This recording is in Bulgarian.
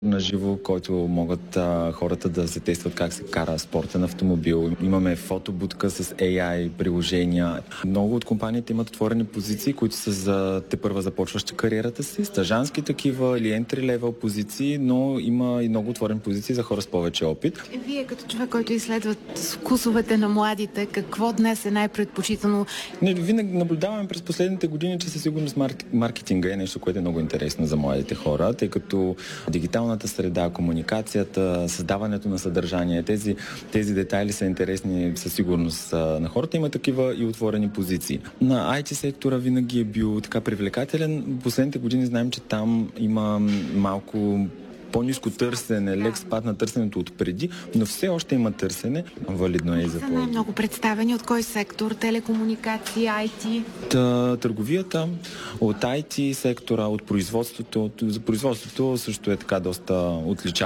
на живо, който могат хората да се тестват как се кара спортен автомобил. Имаме фотобудка с AI приложения. Много от компаниите имат отворени позиции, които са за тепърва започваща кариерата си, стажански такива или entry-level позиции, но има и много отворени позиции за хора с повече опит. Вие като човек, който изследва вкусовете на младите, какво днес е най-предпочитано? Винаги наблюдаваме през последните години, че със сигурност маркетинга е нещо, което е много интересно за младите хора, тъй като дигиталната среда, комуникацията, създаването на съдържание, тези детайли са интересни със сигурност на хората. Има такива и отворени позиции. На IT сектора винаги е бил така привлекателен. Последните години знаем, че там има малко по-ниско търсене, лек спад на търсенето от преди, но все още има търсене. Валидно е и за по. Най-много представени от кой сектор? Телекомуникации, IT? Търговията, от IT сектора, от производството. За производството също е така доста отличаващо.